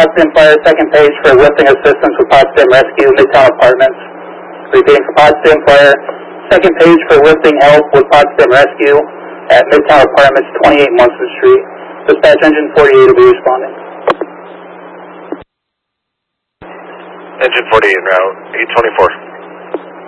Potsdam Fire, second page for lifting assistance with Potsdam Rescue, Midtown Apartments. Repeating for Potsdam Fire, second page for lifting help with Potsdam Rescue at Midtown Apartments, 28 Munson Street. Dispatch engine 48 will be responding. Engine 48 en route, 824.